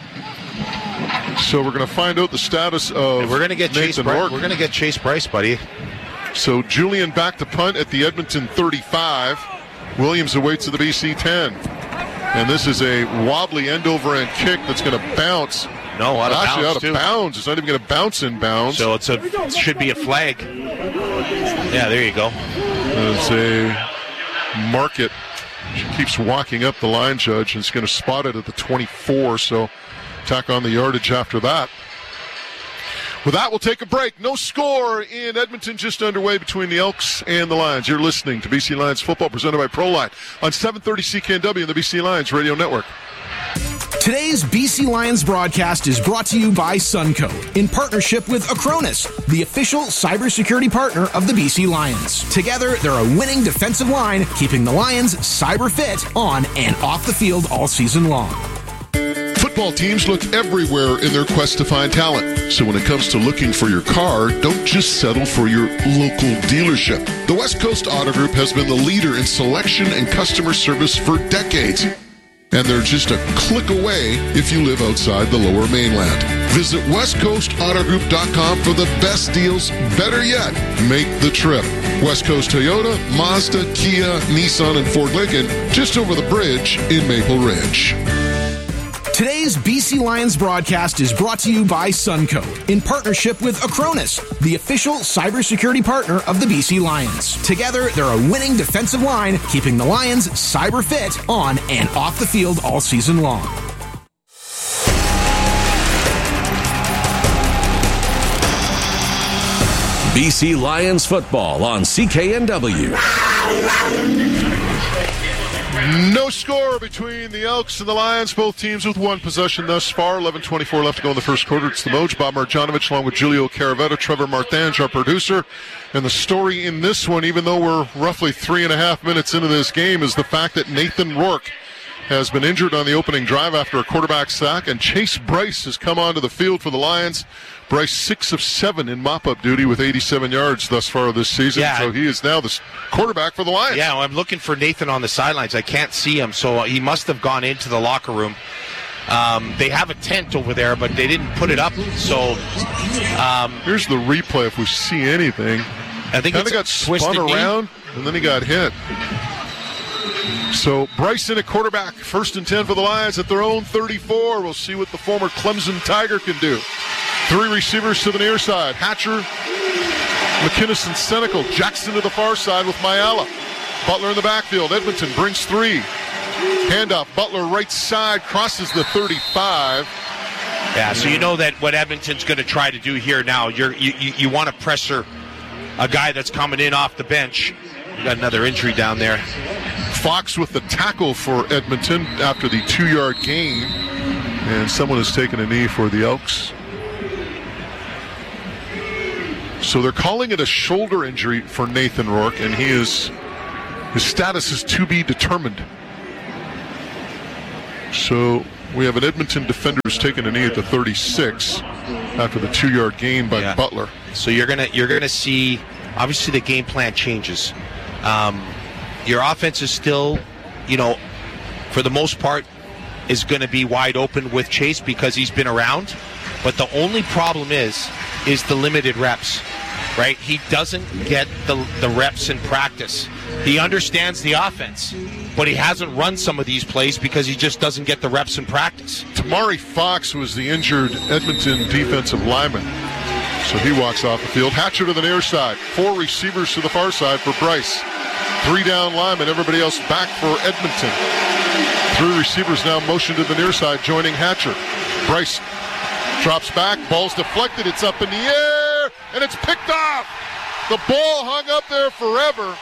Speaker 1: So we're going to find out the status of
Speaker 12: we're going to get Chase Bryce. We're going to get Chase Bryce, buddy.
Speaker 1: So Julian back to punt at the Edmonton 35. Williams awaits at the BC 10. And this is a wobbly end-over-end kick that's going to bounce.
Speaker 12: No, out of
Speaker 1: bounds. It's not even going to bounce in bounds.
Speaker 12: So it should be a flag. Yeah, there you go.
Speaker 1: It's a market. She keeps walking up the line, judge, and it's going to spot it at the 24. So tack on the yardage after that. With that, we'll take a break. No score in Edmonton, just underway between the Elks and the Lions. You're listening to BC Lions football presented by ProLine on 730 CKNW and the BC Lions Radio Network.
Speaker 14: Today's BC Lions broadcast is brought to you by Suncoat in partnership with Acronis, the official cybersecurity partner of the BC Lions. Together, they're a winning defensive line, keeping the Lions cyber fit on and off the field all season long.
Speaker 1: Football teams look everywhere in their quest to find talent. So when it comes to looking for your car, don't just settle for your local dealership. The West Coast Auto Group has been the leader in selection and customer service for decades. And they're just a click away if you live outside the Lower Mainland. Visit westcoastautogroup.com for the best deals. Better yet, make the trip. West Coast Toyota, Mazda, Kia, Nissan, and Ford Lincoln, just over the bridge in Maple Ridge.
Speaker 14: Today's BC Lions broadcast is brought to you by Suncoat in partnership with Acronis, the official cybersecurity partner of the BC Lions. Together, they're a winning defensive line, keeping the Lions cyber fit on and off the field all season long.
Speaker 19: BC Lions football on CKNW.
Speaker 1: No score between the Elks and the Lions. Both teams with one possession thus far. 11:24 left to go in the first quarter. It's the Moj, Bob Marjanovic, along with Julio Caravetta, Trevor Martinge, our producer. And the story in this one, even though we're roughly 3.5 minutes into this game, is the fact that Nathan Rourke has been injured on the opening drive after a quarterback sack, and Chase Bryce has come onto the field for the Lions. Bryce 6 of 7 in mop-up duty with 87 yards thus far this season.
Speaker 12: Yeah.
Speaker 1: So he is now the quarterback for the Lions.
Speaker 12: Yeah, I'm looking for Nathan on the sidelines. I can't see him, so he must have gone into the locker room. They have a tent over there, but they didn't put it up. So
Speaker 1: here's the replay if we see anything.
Speaker 12: I think
Speaker 1: he got spun around, and then he got hit. So Bryson at quarterback, 1st and 10 for the Lions at their own 34. We'll see what the former Clemson Tiger can do. 3 receivers to the near side. Hatcher, McInnes and Senecal. Jackson to the far side with Mayala. Butler in the backfield. Edmonton brings 3. Handoff, Butler right side, crosses the 35.
Speaker 12: Yeah, so you know that what Edmonton's going to try to do here now, you want to pressure a guy that's coming in off the bench. You got another injury down there.
Speaker 1: Fox with the tackle for Edmonton after the 2-yard gain. And someone has taken a knee for the Elks. So they're calling it a shoulder injury for Nathan Rourke, and his status is to be determined. So we have an Edmonton defender who's taken a knee at the 36 after the 2-yard gain by Butler.
Speaker 12: So you're gonna see, obviously the game plan changes. Your offense is still, for the most part, is going to be wide open with Chase because he's been around. But the only problem is the limited reps, right? He doesn't get the reps in practice. He understands the offense, but he hasn't run some of these plays because he just doesn't get the reps in practice.
Speaker 1: Tamari Fox was the injured Edmonton defensive lineman. So he walks off the field. Hatcher to the near side. 4 receivers to the far side for Bryce. 3 down linemen. Everybody else back for Edmonton. 3 receivers now motion to the near side, joining Hatcher. Bryce drops back. Ball's deflected. It's up in the air, and it's picked off. The ball hung up there forever.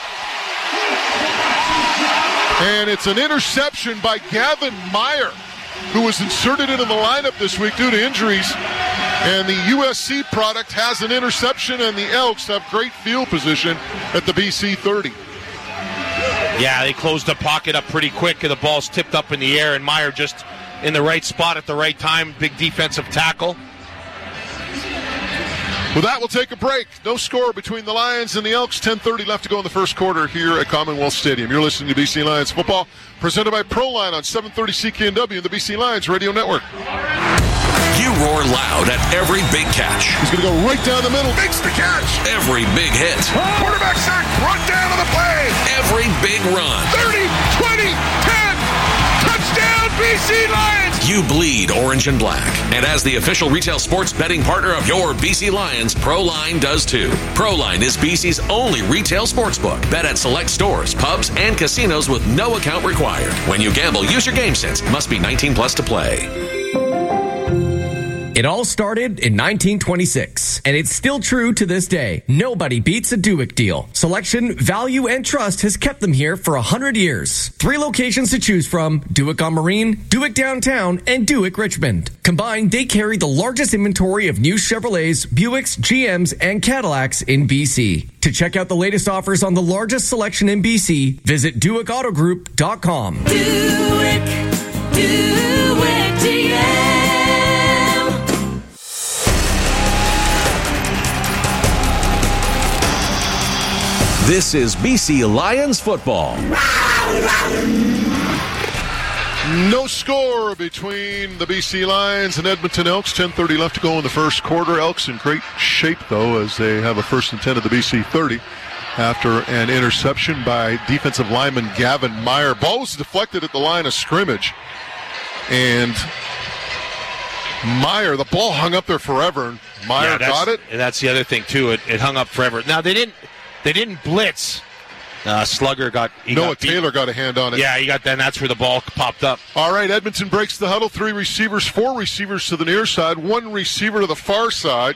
Speaker 1: And it's an interception by Gavin Meyer, who was inserted into the lineup this week due to injuries. And the USC product has an interception, and the Elks have great field position at the BC 30.
Speaker 12: Yeah, they closed the pocket up pretty quick, and the ball's tipped up in the air, and Meyer just in the right spot at the right time. Big defensive tackle.
Speaker 1: With that, we'll take a break. No score between the Lions and the Elks. 10:30 left to go in the first quarter here at Commonwealth Stadium. You're listening to BC Lions football, presented by Proline on 730 CKNW and the BC Lions Radio Network.
Speaker 9: You roar loud at every big catch.
Speaker 1: He's going to go right down the middle. Makes the catch.
Speaker 9: Every big hit.
Speaker 1: Quarterback sack. Brought down on the play.
Speaker 9: Every big run.
Speaker 1: 30, 20, 10. Touchdown, BC Lions.
Speaker 9: You bleed orange and black. And as the official retail sports betting partner of your BC Lions, Proline does too. Proline is BC's only retail sportsbook. Bet at select stores, pubs, and casinos with no account required. When you gamble, use your game sense. Must be 19 plus to play.
Speaker 2: It all started in 1926, and it's still true to this day. Nobody beats a Duick deal. Selection, value, and trust has kept them here for 100 years. 3 locations to choose from: Duick on Marine, Duick Downtown, and Duick Richmond. Combined, they carry the largest inventory of new Chevrolets, Buicks, GMs, and Cadillacs in BC. To check out the latest offers on the largest selection in BC, visit DuickAutoGroup.com.
Speaker 16: Duick GM.
Speaker 19: This is BC Lions football.
Speaker 1: No score between the BC Lions and Edmonton Elks. 10:30 left to go in the first quarter. Elks in great shape, though, as they have a 1st and 10 at the BC 30 after an interception by defensive lineman Gavin Meyer. Ball was deflected at the line of scrimmage. And Meyer, the ball hung up there forever, and Meyer got it.
Speaker 12: And that's the other thing, too. It hung up forever. Now, they didn't blitz. Slugger
Speaker 1: Noah Taylor got a hand on it.
Speaker 12: Yeah, he got that, and that's where the ball popped up.
Speaker 1: All right, Edmonton breaks the huddle. 3 receivers, 4 receivers to the near side, 1 receiver to the far side.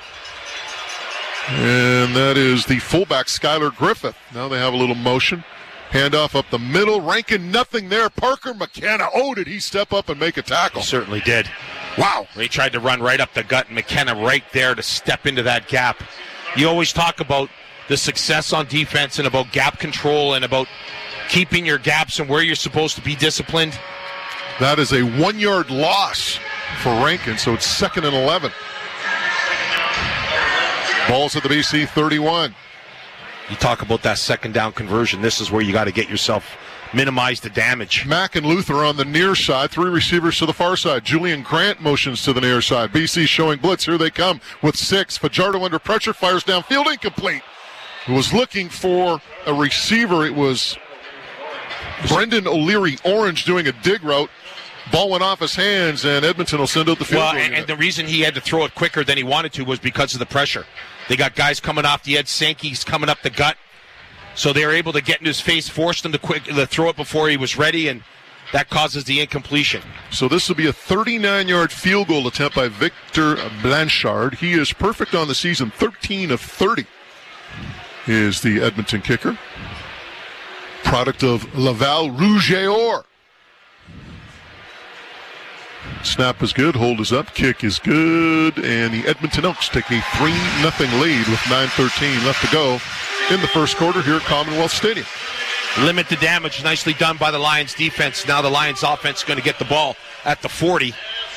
Speaker 1: And that is the fullback, Skylar Griffith. Now they have a little motion. Handoff up the middle. Rankin, nothing there. Parker McKenna. Oh, did he step up and make a tackle?
Speaker 12: He certainly did.
Speaker 1: Wow.
Speaker 12: He tried to run right up the gut, and McKenna right there to step into that gap. You always talk about the success on defense and about gap control and about keeping your gaps and where you're supposed to be disciplined.
Speaker 1: That is a 1-yard loss for Rankin, so it's 2nd and 11. Ball's at the BC 31.
Speaker 12: You talk about that 2nd down conversion. This is where you got to get yourself, minimize the damage.
Speaker 1: Mack and Luther on the near side. 3 receivers to the far side. Julian Grant motions to the near side. BC showing blitz. Here they come with 6. Fajardo under pressure. Fires downfield. Incomplete. Was looking for a receiver. It was Brendan O'Leary Orange doing a dig route. Ball went off his hands, and Edmonton will send out the field.
Speaker 12: Well, and the reason he had to throw it quicker than he wanted to was because of the pressure. They got guys coming off the edge. Sankey's coming up the gut. So they were able to get in his face, forced him to throw it before he was ready, and that causes the incompletion.
Speaker 1: So this will be a 39-yard field goal attempt by Victor Blanchard. He is perfect on the season, 13 of 30 is the Edmonton kicker. Product of Laval Rouge et Or. Snap is good, hold is up, kick is good, and the Edmonton Elks take a 3-0 lead with 9:13 left to go in the first quarter here at Commonwealth Stadium.
Speaker 12: Limit the damage, nicely done by the Lions defense. Now the Lions offense is going to get the ball at the 40.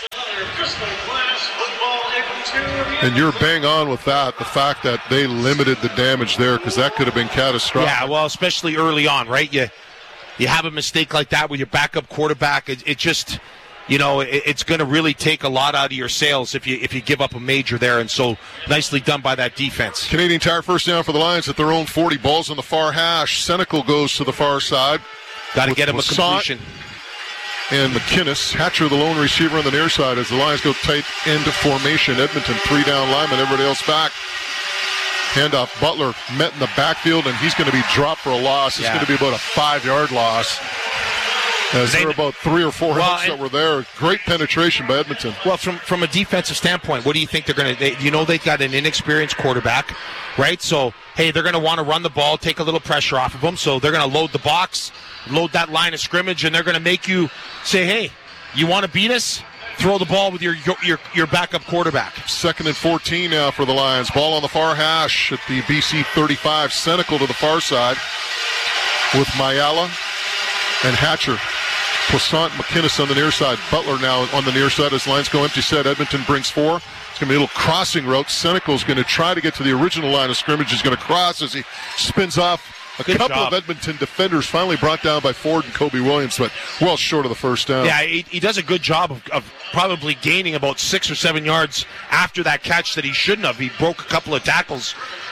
Speaker 1: And you're bang on with that, the fact that they limited the damage there, because that could have been catastrophic.
Speaker 12: Yeah, well, especially early on, right? You have a mistake like that with your backup quarterback. It just, it's going to really take a lot out of your sails if you give up a major there. And so nicely done by that defense.
Speaker 1: Canadian Tire first down for the Lions at their own 40. Balls on the far hash. Senecal goes to the far side.
Speaker 12: Got to get him a completion.
Speaker 1: And McInnes, Hatcher the lone receiver on the near side as the Lions go tight end formation. Edmonton 3-down lineman, everybody else back. Handoff, Butler met in the backfield, and he's going to be dropped for a loss. It's going to be about a 5-yard loss. As there were about 3 or 4 hooks that were there. Great penetration by Edmonton.
Speaker 12: Well, from a defensive standpoint, what do you think they're going to... they've got an inexperienced quarterback, right? So, hey, they're going to want to run the ball, take a little pressure off of them. So they're going to load the box, load that line of scrimmage, and they're going to make you say, hey, you want to beat us? Throw the ball with your backup quarterback. 2nd and
Speaker 1: 14 now for the Lions. Ball on the far hash at the BC 35. Senecal to the far side with Mayala and Hatcher. Poissant, McInnes on the near side. Butler now on the near side as Lions go empty set. Edmonton brings 4. It's going to be a little crossing route. Senecal's going to try to get to the original line of scrimmage. He's going to cross as he spins off. A couple of Edmonton defenders finally brought down by Ford and Kobe Williams, but well short of the first down.
Speaker 12: Yeah, he does a good job of probably gaining about 6 or 7 yards after that catch that he shouldn't have. He broke a couple of tackles.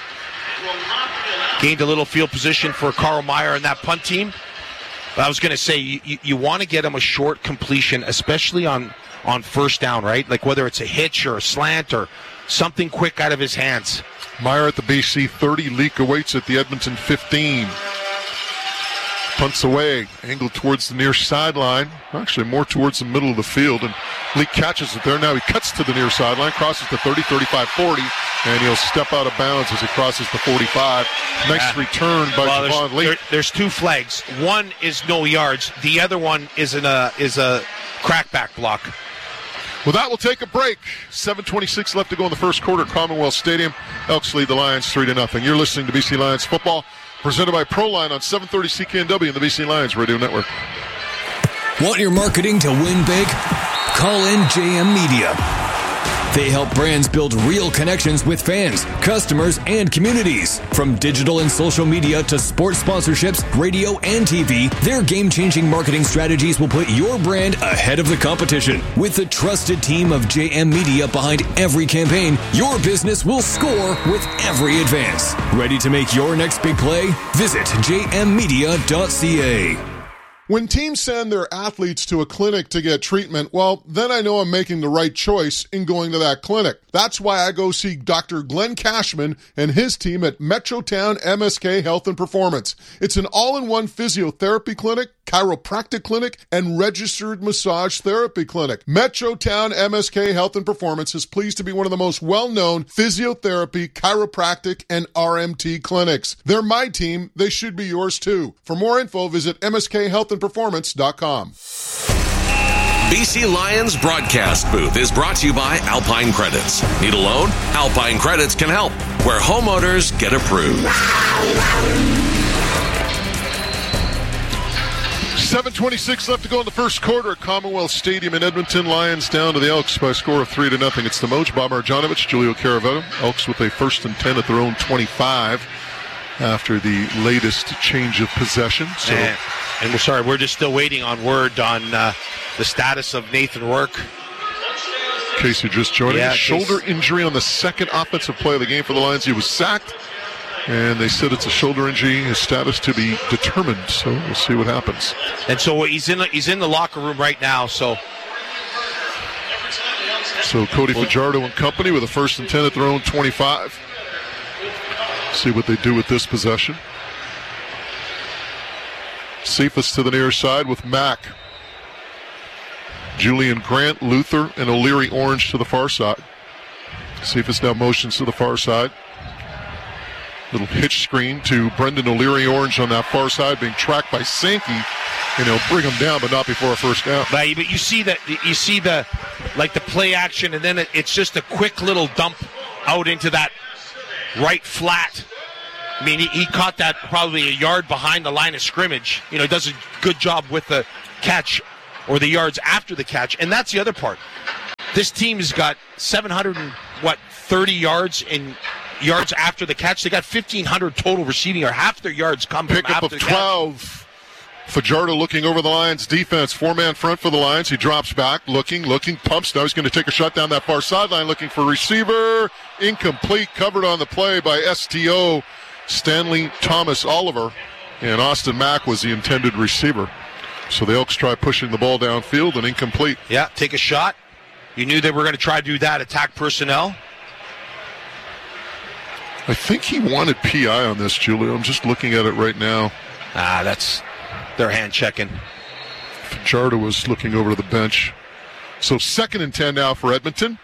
Speaker 12: Gained a little field position for Carl Meyer and that punt team. But I was going to say, you want to get him a short completion, especially on first down, right? Like whether it's a hitch or a slant or something quick out of his hands.
Speaker 1: Meyer at the BC 30. Leak awaits at the Edmonton 15. Punts away. Angled towards the near sideline. Actually more towards the middle of the field. And Leak catches it there. Now he cuts to the near sideline. Crosses the 30, 35, 40. And he'll step out of bounds as he crosses the 45. Nice return by Javon Leak.
Speaker 12: There's 2 flags. One is no yards. The other one is a crackback block.
Speaker 1: Well, that will take a break. 7:26 left to go in the first quarter. Commonwealth Stadium. Elks lead the Lions 3-0. You're listening to BC Lions football, presented by Proline on 730 CKNW and the BC Lions Radio Network.
Speaker 3: Want your marketing to win big? Call in JM Media. They help brands build real connections with fans, customers, and communities. From digital and social media to sports sponsorships, radio, and TV, their game-changing marketing strategies will put your brand ahead of the competition. With the trusted team of JM Media behind every campaign, your business will score with every advance. Ready to make your next big play? Visit jmmedia.ca.
Speaker 1: When teams send their athletes to a clinic to get treatment, well, then I know I'm making the right choice in going to that clinic. That's why I go see Dr. Glenn Cashman and his team at Metrotown MSK Health and Performance. It's an all-in-one physiotherapy clinic, chiropractic clinic, and registered massage therapy clinic. Metrotown MSK Health and Performance is pleased to be one of the most well-known physiotherapy, chiropractic, and RMT clinics. They're my team. They should be yours too. For more info, visit mskhealthandperformance.com.
Speaker 9: BC Lions broadcast booth is brought to you by Alpine Credits. Need a loan? Alpine Credits can help, where homeowners get approved.
Speaker 1: 7:26 left to go in the first quarter at Commonwealth Stadium in Edmonton. Lions down to the Elks by a score of 3-0. It's the Moj, Bob Marjanovic, Julio Caraveto. Elks with a 1st and 10 at their own 25 after the latest change of possession. So,
Speaker 12: and we're just still waiting on word on the status of Nathan Rourke.
Speaker 1: In case you're just joining us, shoulder injury on the second offensive play of the game for the Lions. He was sacked, and they said it's a shoulder injury. His status to be determined, so we'll see what happens.
Speaker 12: And so he's in the locker room right now. So
Speaker 1: Cody Fajardo and company with a 1st and 10 at their own 25. See what they do with this possession. Cephas to the near side with Mack. Julian Grant, Luther, and O'Leary Orange to the far side. Cephas now motions to the far side. Little hitch screen to Brendan O'Leary Orange on that far side, being tracked by Sankey, and he'll bring him down, but not before a first down.
Speaker 12: But you see the play action, and then it's just a quick little dump out into that right flat. I mean, he caught that probably a yard behind the line of scrimmage. You know, he does a good job with the catch or the yards after the catch, and that's the other part. This team has got 730 yards in yards after the catch. They got 1,500 total receiving, or half their yards come from after the catch. Pickup of
Speaker 1: 12. Fajardo looking over the Lions defense. 4-man front for the Lions. He drops back, looking, pumps. Now he's going to take a shot down that far sideline, looking for a receiver. Incomplete. Covered on the play by STO Stanley Thomas Oliver. And Austin Mack was the intended receiver. So the Elks try pushing the ball downfield and incomplete.
Speaker 12: Yeah, take a shot. You knew they were going to try to do that, attack personnel.
Speaker 1: I think he wanted PI on this, Julio. I'm just looking at it right now.
Speaker 12: That's their hand checking.
Speaker 1: Fajardo was looking over to the bench. So 2nd and 10 now for Edmonton.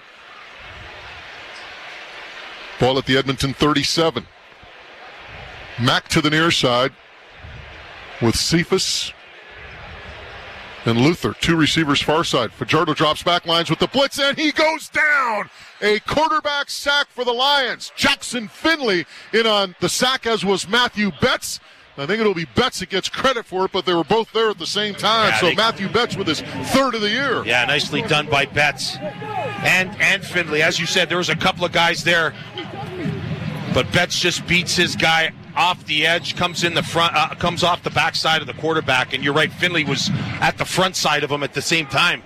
Speaker 1: Ball at the Edmonton 37. Mack to the near side with Cephas and Luther. 2 receivers far side. Fajardo drops back, lines with the blitz, and he goes down. A quarterback sack for the Lions. Jackson Finley in on the sack, as was Matthew Betts. I think it'll be Betts that gets credit for it, but they were both there at the same time. Yeah, so Matthew Betts with his 3rd of the year.
Speaker 12: Yeah, nicely done by Betts. And Finley. As you said, there was a couple of guys there, but Betts just beats his guy off the edge, comes in the front, comes off the backside of the quarterback, and you're right, Finley was at the front side of him at the same time.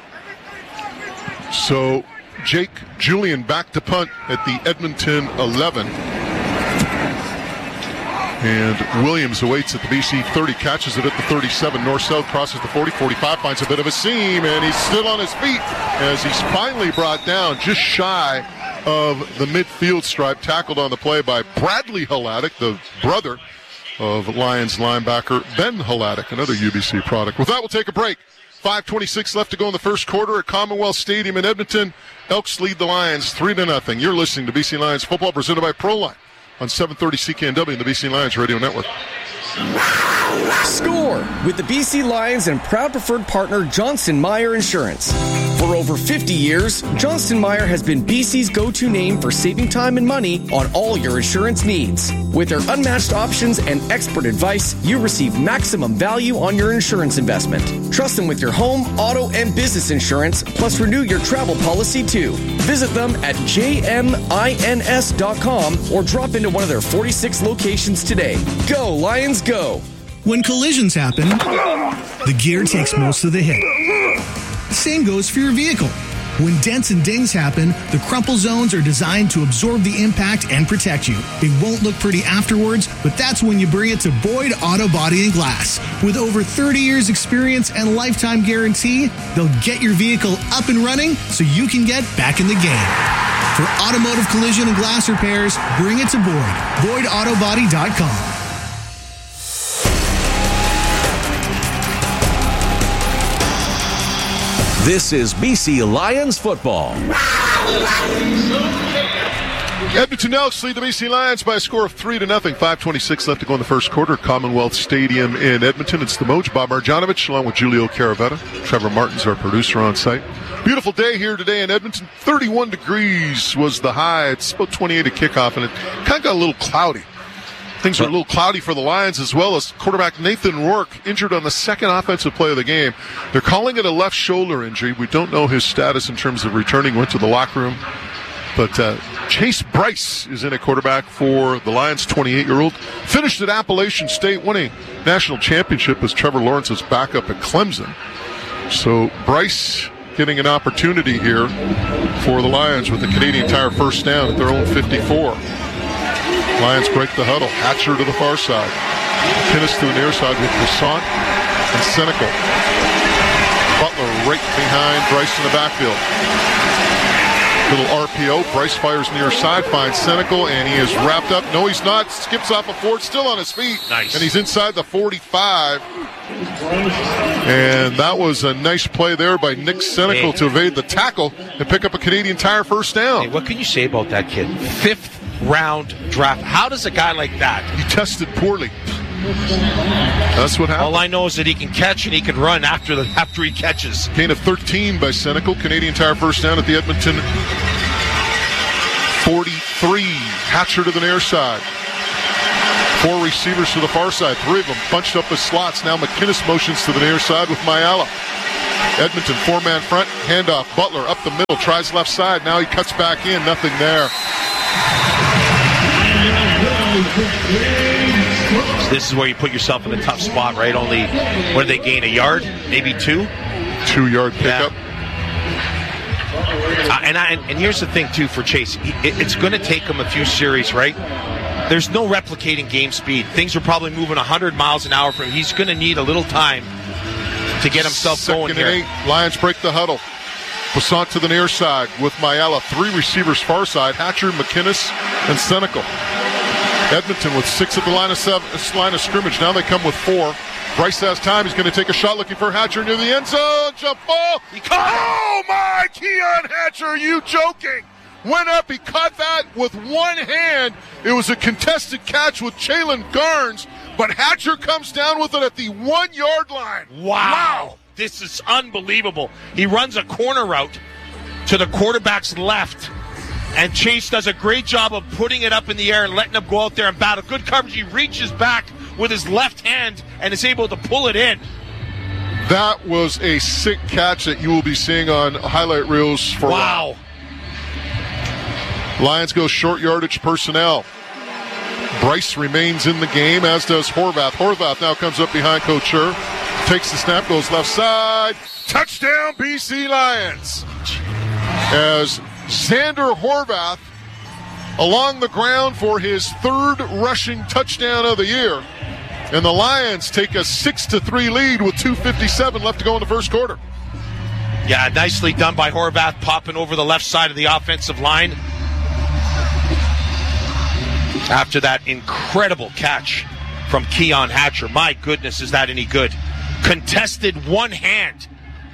Speaker 1: So Jake Julian back to punt at the Edmonton 11. And Williams awaits at the BC 30, catches it at the 37, north-south, crosses the 40, 45, finds a bit of a seam, and he's still on his feet as he's finally brought down just shy of the midfield stripe, tackled on the play by Bradley Hladek, the brother of Lions linebacker Ben Hladek, another UBC product. With that, we'll take a break. 5:26 left to go in the first quarter at Commonwealth Stadium in Edmonton. Elks lead the Lions 3-0. You're listening to BC Lions football, presented by Proline on 730 CKNW and the BC Lions Radio Network.
Speaker 2: Score with the BC Lions and proud preferred partner Johnston Meyer Insurance. For over 50 years, Johnston Meyer has been BC's go-to name for saving time and money on all your insurance needs. With their unmatched options and expert advice, you receive maximum value on your insurance investment. Trust them with your home, auto, and business insurance, plus renew your travel policy too. Visit them at jmins.com or drop into one of their 46 locations today. Go, Lions, go!
Speaker 14: When collisions happen, the gear takes most of the hit. Same goes for your vehicle. When dents and dings happen, the crumple zones are designed to absorb the impact and protect you. It won't look pretty afterwards, but that's when you bring it to Boyd Auto Body and Glass. With over 30 years experience and lifetime guarantee, they'll get your vehicle up and running so you can get back in the game. For automotive collision and glass repairs, bring it to Boyd. BoydAutoBody.com.
Speaker 19: This is BC Lions football.
Speaker 1: Edmonton Elks lead the BC Lions by a score of 3-0. 5:26 left to go in the first quarter. Commonwealth Stadium in Edmonton. It's the Moj, Bob Marjanovic, along with Julio Caravetta. Trevor Martin's our producer on site. Beautiful day here today in Edmonton. 31 degrees was the high. It's about 28 at kickoff, and it kind of got a little cloudy. Things are a little cloudy for the Lions, as well as quarterback Nathan Rourke injured on the second offensive play of the game. They're calling it a left shoulder injury. We don't know his status in terms of returning. Went to the locker room. But Chase Bryce is in at quarterback for the Lions, 28-year-old. Finished at Appalachian State, winning national championship as Trevor Lawrence's backup at Clemson. So Bryce getting an opportunity here for the Lions with the Canadian Tire first down at their own 54. Lions break the huddle. Hatcher to the far side. Kinnis to the near side with Poisson and Senecal. Butler right behind Bryce in the backfield. Little RPO. Bryce fires near side, finds Senecal, and he is wrapped up. No, he's not. Skips off a Ford, still on his feet.
Speaker 12: Nice.
Speaker 1: And he's inside the 45. And that was a nice play there by Nick Senecal to evade the tackle and pick up a Canadian Tire first down.
Speaker 12: Hey, what can you say about that kid? 5th round draft. How does a guy like that?
Speaker 1: He tested poorly. That's what happened.
Speaker 12: All I know is that he can catch and he can run after he catches.
Speaker 1: Gain of 13 by Senecal. Canadian Tire first down at the Edmonton 43. Hatcher to the near side. 4 receivers to the far side. 3 of them bunched up as slots. Now McInnes motions to the near side with Mayala. Edmonton 4-man front. Handoff. Butler up the middle. Tries left side. Now he cuts back in. Nothing there.
Speaker 12: This is where you put yourself in a tough spot, right? Only, what did they gain, a yard? Maybe 2?
Speaker 1: 2-yard pickup.
Speaker 12: Yeah. And here's the thing, too, for Chase. It's going to take him a few series, right? There's no replicating game speed. Things are probably moving 100 miles an hour for him. He's going to need a little time to get himself going here.
Speaker 1: 8. Lions break the huddle. Passant to the near side with Mayala. 3 receivers far side. Hatcher, McInnes, and Senecal. Edmonton with 6 at the line of scrimmage. Now they come with 4. Bryce has time. He's going to take a shot looking for Hatcher near the end zone. Jump ball.
Speaker 12: He caught it.
Speaker 1: Oh, my, Keon Hatcher, are you joking? Went up. He caught that with one hand. It was a contested catch with Jalen Garnes, but Hatcher comes down with it at the 1-yard line.
Speaker 12: Wow. This is unbelievable. He runs a corner route to the quarterback's left. And Chase does a great job of putting it up in the air and letting him go out there and battle. Good coverage. He reaches back with his left hand and is able to pull it in.
Speaker 1: That was a sick catch that you will be seeing on highlight reels for a while. Lions go short yardage personnel. Bryce remains in the game, as does Horvath. Horvath now comes up behind Couture. Takes the snap, goes left side. Touchdown, BC Lions. As Xander Horvath along the ground for his 3rd rushing touchdown of the year. And the Lions take a 6-3 lead with 2:57 left to go in the first quarter.
Speaker 12: Yeah, nicely done by Horvath, popping over the left side of the offensive line. After that incredible catch from Keon Hatcher. My goodness, is that any good? Contested one hand.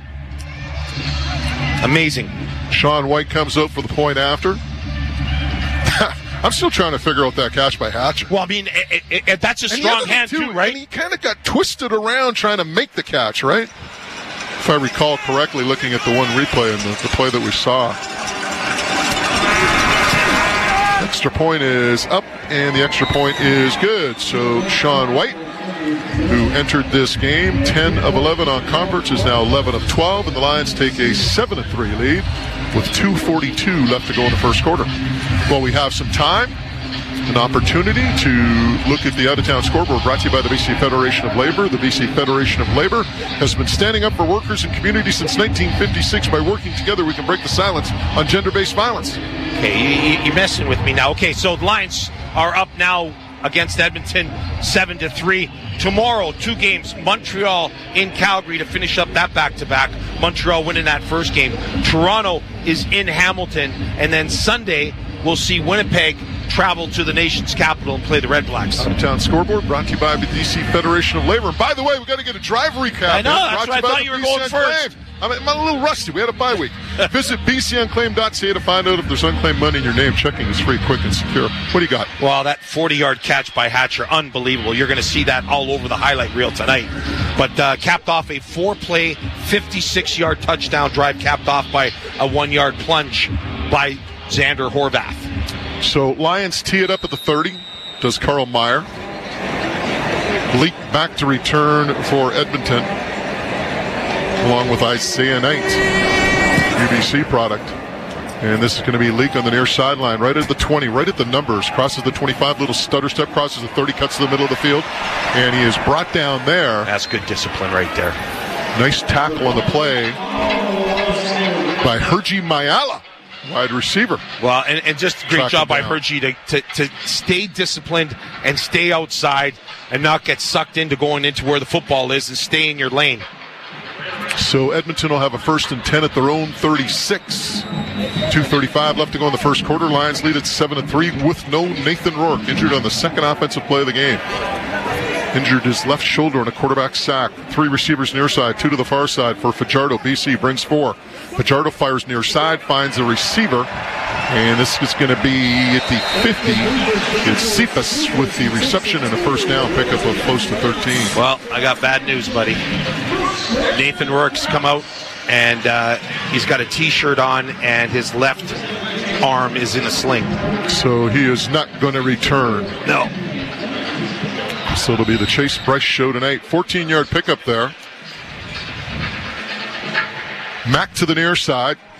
Speaker 12: Amazing.
Speaker 1: Sean White comes out for the point after. I'm still trying to figure out that catch by Hatcher.
Speaker 12: Well, I mean, that's a strong hand too, right?
Speaker 1: And he kind of got twisted around trying to make the catch, right? If I recall correctly, looking at the one replay and the play that we saw. Extra point is up, and the extra point is good. So Sean White, who entered this game 10 of 11 on converts, is now 11 of 12, and the Lions take a 7-3 lead with 2:42 left to go in the first quarter. Well, we have some time, an opportunity to look at the out-of-town scoreboard, brought to you by the BC Federation of Labor. The BC Federation of Labor has been standing up for workers and communities since 1956. By working together, we can break the silence on gender-based violence.
Speaker 12: Okay, you're messing with me now. Okay, so the Lions are up now against Edmonton 7-3. Tomorrow, 2 games. Montreal in Calgary to finish up that back-to-back. Montreal winning that first game. Toronto is in Hamilton. And then Sunday, we'll see Winnipeg travel to the nation's capital and play the Red Blacks.
Speaker 1: Out-of-town scoreboard brought to you by the BC Federation of Labor. And by the way, we've got to get a drive recap.
Speaker 12: I know, that's what I thought you were going first.
Speaker 1: I'm a little rusty. We had a bye week. Visit bcunclaimed.ca to find out if there's unclaimed money in your name. Checking is free, quick, and secure. What do you got?
Speaker 12: Well, that 40-yard catch by Hatcher, unbelievable. You're going to see that all over the highlight reel tonight. But capped off a 4-play, 56-yard touchdown drive, capped off by a 1-yard plunge by Xander Horvath.
Speaker 1: So Lions tee it up at the 30. Does Carl Meyer. Leak back to return for Edmonton, along with Isaiah Knight, UBC product. And this is going to be Leak on the near sideline, right at the 20, right at the numbers. Crosses the 25, little stutter step, crosses the 30, cuts to the middle of the field. And he is brought down there.
Speaker 12: That's good discipline right there.
Speaker 1: Nice tackle on the play by Hergy Mayala, wide receiver.
Speaker 12: Well, and just a great job by Hergy to stay disciplined and stay outside and not get sucked into going into where the football is and stay in your lane.
Speaker 1: So Edmonton will have a 1st and 10 at their own 36. 2:35 left to go in the first quarter. Lions lead at 7-3 with no Nathan Rourke, injured on the second offensive play of the game. Injured his left shoulder in a quarterback sack. 3 receivers near side, 2 to the far side for Fajardo. BC brings 4. Fajardo fires near side, finds a receiver, and this is going to be at the 50. It's Cephas with the reception and a first down pickup of close to 13.
Speaker 12: Well, I got bad news, buddy. Nathan Rourke's come out, and he's got a T-shirt on, and his left arm is in a sling.
Speaker 1: So he is not going to return.
Speaker 12: No.
Speaker 1: So it'll be the Chase Bryce show tonight. 14-yard pickup there. Mack to the near side.